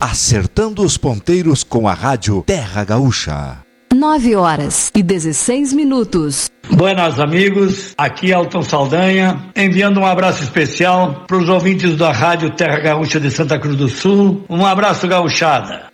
acertando os ponteiros com a rádio Terra Gaúcha. 9h16. Buenas amigos, aqui Elton Saldanha, enviando um abraço especial para os ouvintes da rádio Terra Gaúcha de Santa Cruz do Sul. Um abraço, gauchada.